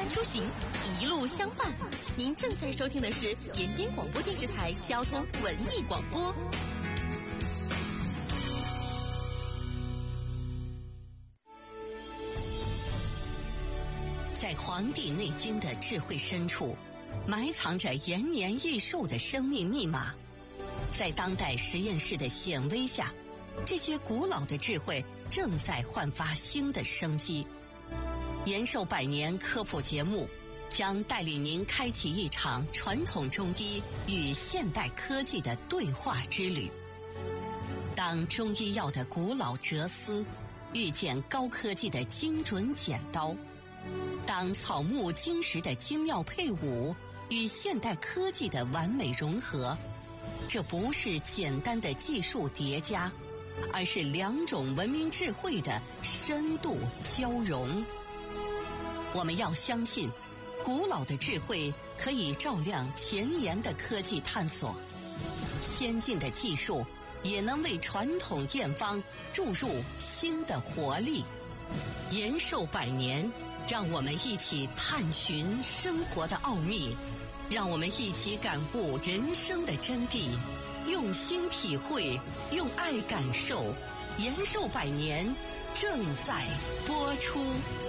安出行，一路相伴。您正在收听的是延边广播电视台交通文艺广播。在《黄帝内经》的智慧深处，埋藏着延年益寿的生命密码。在当代实验室的显微下，这些古老的智慧正在焕发新的生机。延寿百年科普节目将带领您开启一场传统中医与现代科技的对话之旅。当中医药的古老哲思遇见高科技的精准剪刀，当草木金石的精妙配伍与现代科技的完美融合，这不是简单的技术叠加，而是两种文明智慧的深度交融。我们要相信，古老的智慧可以照亮前沿的科技探索，先进的技术也能为传统验方注入新的活力。延寿百年，让我们一起探寻生活的奥秘，让我们一起感悟人生的真谛，用心体会，用爱感受。延寿百年正在播出。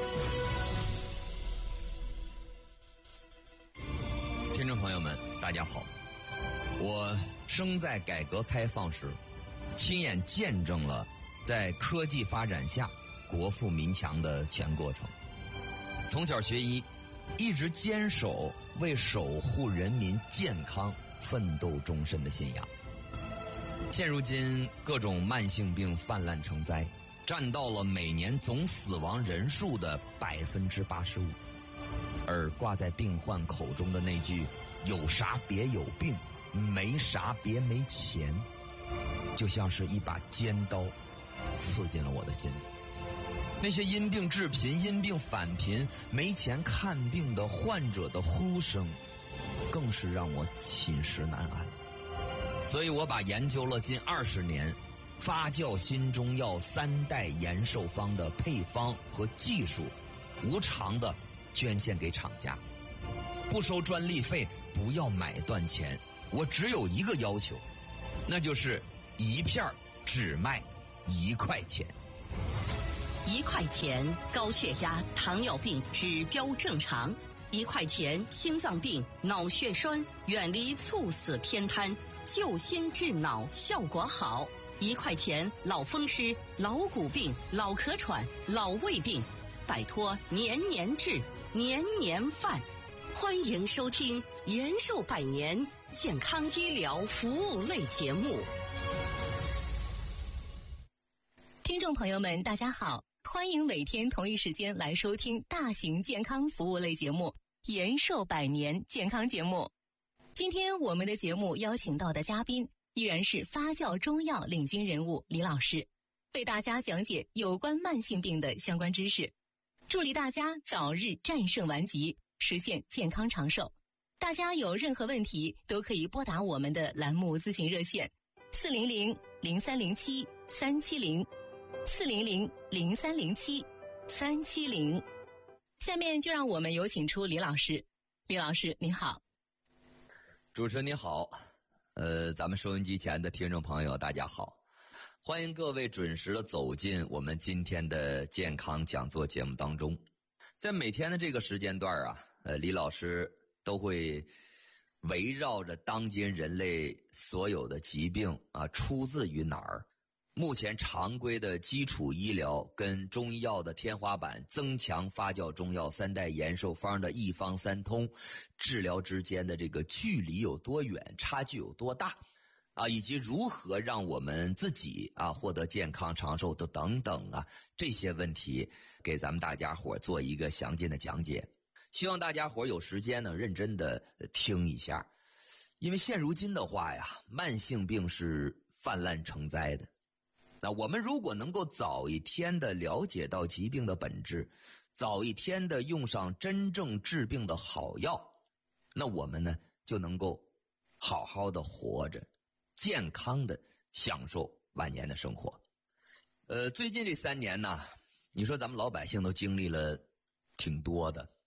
听众朋友们，大家好，我生在改革开放时，亲眼见证了在科技发展下国富民强的全过程。从小学医，一直坚守为守护人民健康奋斗终身的信仰。现如今各种慢性病泛滥成灾，占到了每年总死亡人数的85%，而挂在病患口中的那句有啥别有病，没啥别没钱，就像是一把尖刀刺进了我的心里。那些因病致贫、因病返贫、没钱看病的患者的呼声，更是让我寝食难安。所以我把研究了近20年发酵新中药3代延寿方的配方和技术，无偿的捐献给厂家，不收专利费，不要买断钱。我只有一个要求，那就是一片只卖1块钱。 1块钱高血压、糖尿病指标正常；1块钱心脏病、脑血栓远离猝死偏瘫，救心治脑效果好；1块钱老风湿、老骨病、老咳喘、老胃病，摆脱年年治、年年犯。欢迎收听延寿百年健康医疗服务类节目。听众朋友们，大家好，欢迎每天同一时间来收听大型健康服务类节目延寿百年健康节目。今天我们的节目邀请到的嘉宾依然是发酵中药领军人物李老师，为大家讲解有关慢性病的相关知识，助力大家早日战胜顽疾，实现健康长寿。大家有任何问题都可以拨打我们的栏目咨询热线400-0307-370 400-0307-370。下面就让我们有请出李老师。李老师您好。 主持人您好，咱们收音机前的听众朋友大家好，欢迎各位准时的走进我们今天的健康讲座节目当中。在每天的这个时间段啊，李老师都会围绕着当今人类所有的疾病啊，出自于哪儿，目前常规的基础医疗跟中医药的天花板，增强发酵中药3代延寿方的一方三通，治疗之间的这个距离有多远，差距有多大啊，以及如何让我们自己啊获得健康长寿的等等啊，这些问题给咱们大家伙做一个详尽的讲解。希望大家伙有时间呢认真的听一下，因为现如今的话呀，慢性病是泛滥成灾的。那我们如果能够早一天的了解到疾病的本质，早一天的用上真正治病的好药，那我们呢就能够好好的活着，健康的享受晚年的生活。最近这3年呢，你说咱们老百姓都经历了挺多的。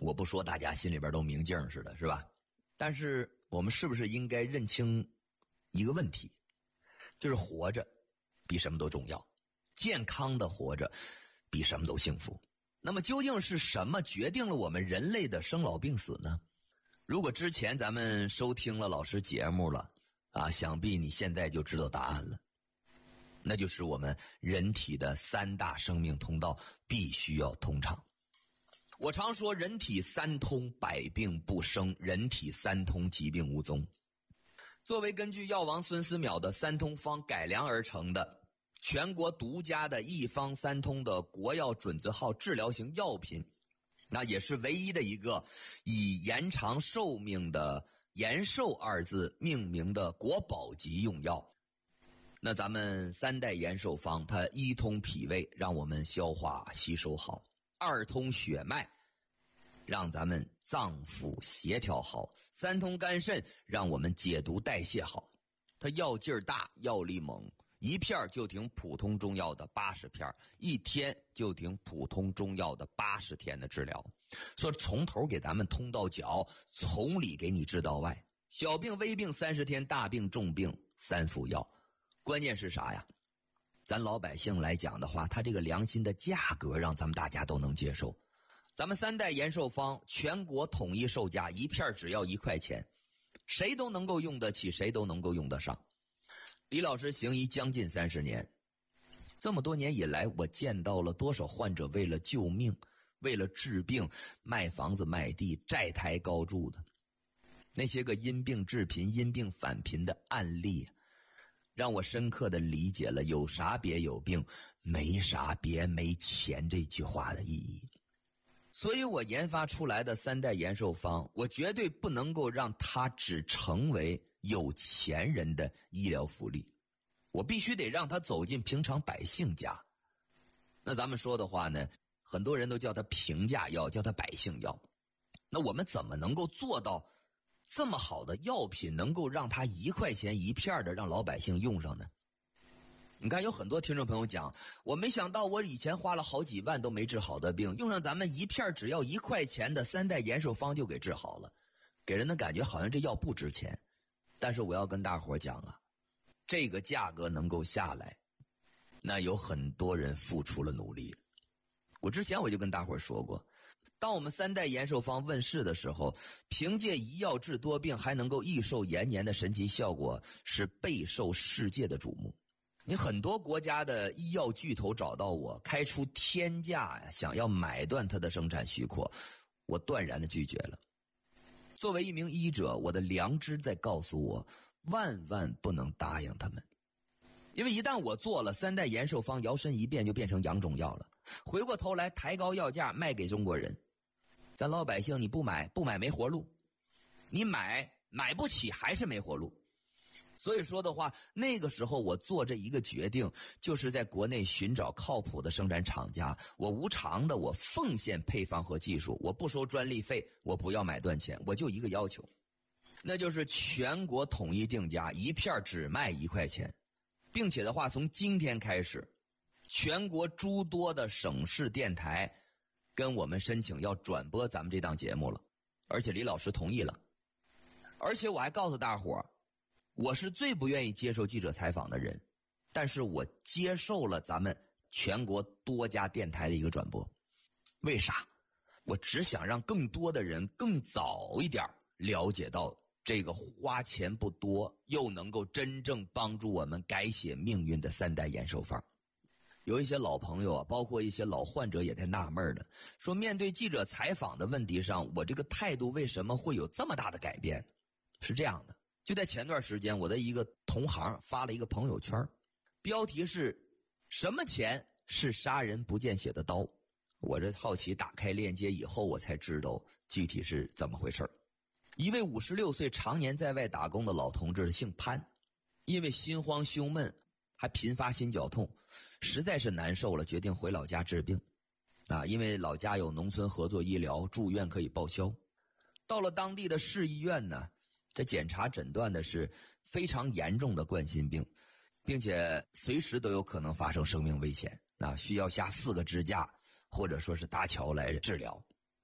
我不说大家心里边都明镜似的，是吧？但是我们是不是应该认清一个问题，就是活着比什么都重要，健康的活着比什么都幸福。那么究竟是什么决定了我们人类的生老病死呢？如果之前咱们收听了老师节目了想必你现在就知道答案了，那就是我们人体的3大生命通道必须要通畅。我常说人体3通，百病不生，人体3通，疾病无踪。作为根据药王孙思邈的3通方改良而成的全国独家的一方3通的国药准字号治疗型药品，那也是唯一的一个以延长寿命的延寿2字命名的国宝级用药。那咱们3代延寿方，它1通脾胃，让我们消化吸收好；2通血脉，让咱们脏腑协调好；3通肝肾，让我们解毒代谢好。它药劲儿大，药力猛，一片就挺普通中药的80片，一天就挺普通中药的80天的治疗。说从头给咱们通到脚，从里给你治到外，小病微病30天，大病重病3副药。关键是啥呀？咱老百姓来讲的话，它这个良心的价格让咱们大家都能接受。咱们3代延寿方全国统一售价，一片只要1块钱，谁都能够用得起，谁都能够用得上。李老师行医将近30年，这么多年以来，我见到了多少患者为了救命，为了治病，卖房子卖地，债台高筑的。那些个因病致贫，因病返贫的案例，让我深刻地理解了有啥别有病，没啥别没钱这句话的意义。所以我研发出来的3代延寿方，我绝对不能够让它只成为有钱人的医疗福利，我必须得让它走进平常百姓家。那咱们说的话呢，很多人都叫它平价药，叫它百姓药。那我们怎么能够做到这么好的药品能够让它1块钱一片的让老百姓用上呢？你看有很多听众朋友讲，我没想到我以前花了好几万都没治好的病，用上咱们一片只要1块钱的3代延寿方就给治好了，给人的感觉好像这药不值钱。但是我要跟大伙讲啊，这个价格能够下来，那有很多人付出了努力。我之前我就跟大伙说过，当我们3代延寿方问世的时候，凭借一药治多病还能够益寿延年的神奇效果，是备受世界的瞩目。你很多国家的医药巨头找到我，开出天价呀，想要买断它的生产许可，我断然的拒绝了。作为一名医者，我的良知在告诉我，万万不能答应他们。因为一旦我做了3代延寿方，摇身一变就变成洋种药了，回过头来抬高药价卖给中国人，咱老百姓你不买没活路，你买不起还是没活路。所以说的话，那个时候我做这一个决定，就是在国内寻找靠谱的生产厂家，我无偿的，我奉献配方和技术，我不收专利费，我不要买断钱，我就一个要求，那就是全国统一定价，一片只卖1块钱，并且的话，从今天开始，全国诸多的省市电台跟我们申请要转播咱们这档节目了，而且李老师同意了，而且我还告诉大伙儿，我是最不愿意接受记者采访的人，但是我接受了咱们全国多家电台的一个转播。为啥？我只想让更多的人更早一点了解到这个花钱不多又能够真正帮助我们改写命运的3代延寿方。有一些老朋友啊，包括一些老患者也在纳闷的，说面对记者采访的问题上，我这个态度为什么会有这么大的改变？是这样的，就在前段时间，我的一个同行发了一个朋友圈，标题是什么钱是杀人不见血的刀。我这好奇打开链接以后，我才知道具体是怎么回事。一位56岁常年在外打工的老同志姓潘，因为心慌胸闷还频发心绞痛，实在是难受了，决定回老家治病因为老家有农村合作医疗，住院可以报销。到了当地的市医院呢，这检查诊断的是非常严重的冠心病，并且随时都有可能发生生命危险需要下4个支架或者说是搭桥来治疗。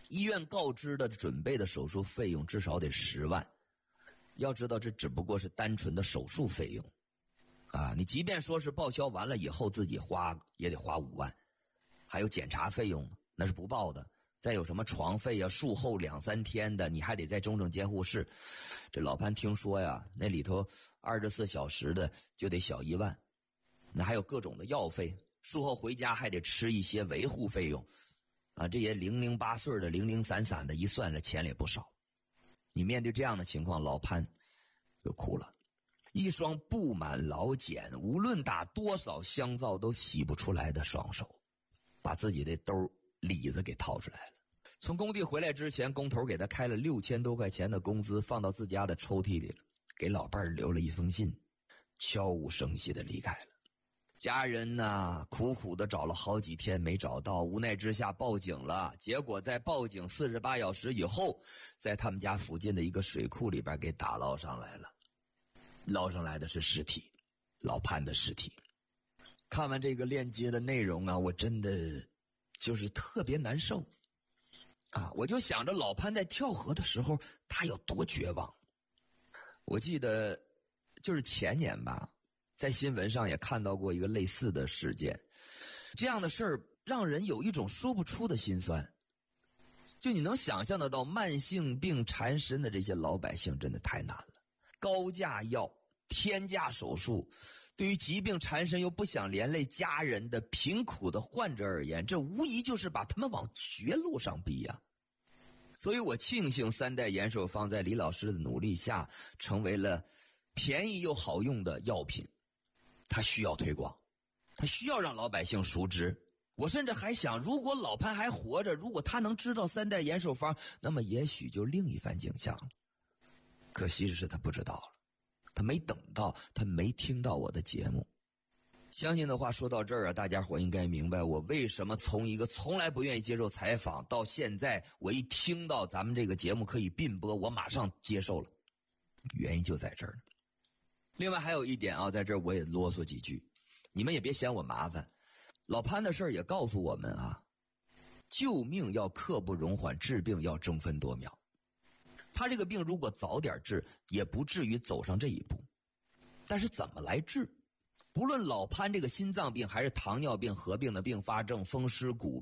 医院告知的准备的手术费用至少得10万。要知道这只不过是单纯的手术费用啊，你即便说是报销完了以后自己花也得花5万，还有检查费用那是不报的，再有什么床费啊，术后2、3天的你还得在重症监护室。这老潘听说呀，那里头24小时的就得小1万，那还有各种的药费，术后回家还得吃一些维护费用啊，这些零零八碎的零零散散的一算这钱也不少。你面对这样的情况，老潘就哭了，一双布满老茧，无论打多少香皂都洗不出来的双手，把自己的兜里子给掏出来了。从工地回来之前，工头给他开了6000多块钱的工资，放到自家的抽屉里了，给老伴儿留了一封信，悄无声息地离开了。家人呢，苦苦的找了好几天没找到，无奈之下报警了。结果在报警48小时以后，在他们家附近的一个水库里边给打捞上来了。捞上来的是尸体，老潘的尸体。看完这个链接的内容啊，我真的就是特别难受啊！我就想着老潘在跳河的时候他有多绝望。我记得就是前年吧，在新闻上也看到过一个类似的事件，这样的事儿让人有一种说不出的心酸。就你能想象得到，慢性病缠身的这些老百姓真的太难了，高价药、天价手术，对于疾病缠身又不想连累家人的贫苦的患者而言，这无疑就是把他们往绝路上逼呀。所以我庆幸3代延寿方在李老师的努力下成为了便宜又好用的药品，它需要推广，它需要让老百姓熟知。我甚至还想，如果老潘还活着，如果他能知道3代延寿方，那么也许就另一番景象了。可惜的是他不知道了，他没等到，他没听到我的节目。相信的话说到这儿啊，大家伙应该明白我为什么从一个从来不愿意接受采访，到现在我一听到咱们这个节目可以并播，我马上接受了。原因就在这儿。另外还有一点啊，在这儿我也啰嗦几句，你们也别嫌我麻烦。老潘的事儿也告诉我们啊，救命要刻不容缓，治病要争分夺秒。他这个病如果早点治，也不至于走上这一步。但是怎么来治？不论老潘这个心脏病还是糖尿病合并的并发症、风湿骨